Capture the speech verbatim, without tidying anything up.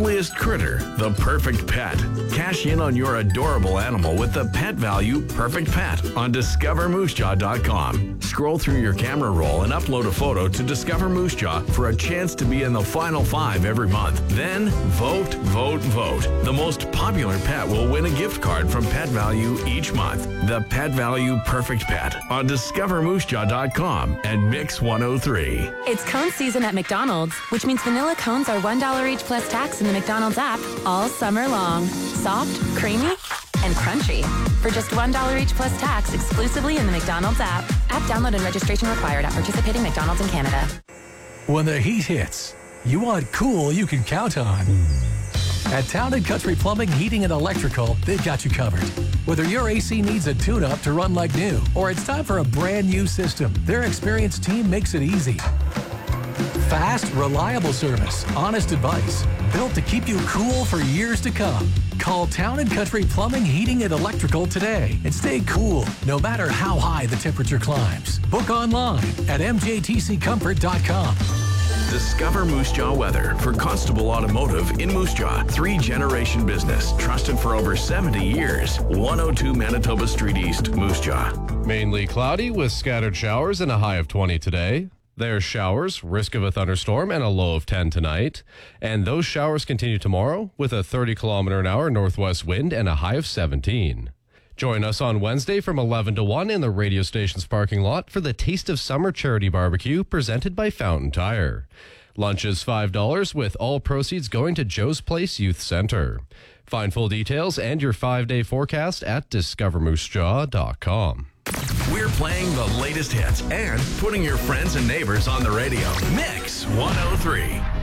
ugliest critter the perfect pet. Cash in on your adorable animal with the Pet Value Perfect Pet on discover moose jaw dot com. Scroll through your camera roll and upload a photo to Discover Moose Jaw for a chance to be in the final five every month. Then vote, vote, vote. The most popular pet will win a gift card from Pet Value each month. The Pet Value Perfect Pet on discover moose jaw dot com and Mix one oh three. It's cone season at McDonald's, which means vanilla cones are one dollar each plus tax in the McDonald's app all summer long. Soft, creamy, and crunchy. For just one dollar each plus tax exclusively in the McDonald's app. App download and registration required at participating McDonald's in Canada. When the heat hits, you want cool you can count on. At Town and Country Plumbing, Heating, and Electrical, they've got you covered. Whether your A C needs a tune-up to run like new or it's time for a brand new system, their experienced team makes it easy. Fast, reliable service, honest advice, built to keep you cool for years to come. Call Town and Country Plumbing, Heating, and Electrical today and stay cool no matter how high the temperature climbs. Book online at m j t c comfort dot com. Discover Moose Jaw Weather for Constable Automotive in Moose Jaw. Three-generation business, trusted for over seventy years. one oh two Manitoba Street East, Moose Jaw. Mainly cloudy with scattered showers and a high of twenty today. There's showers, risk of a thunderstorm, and a low of ten tonight. And those showers continue tomorrow with a thirty kilometer an hour northwest wind and a high of seventeen. Join us on Wednesday from eleven to one in the radio station's parking lot for the Taste of Summer Charity Barbecue presented by Fountain Tire. Lunch is five dollars with all proceeds going to Joe's Place Youth Center. Find full details and your five-day forecast at discover moose jaw dot com. We're playing the latest hits and putting your friends and neighbors on the radio. Mix one oh three.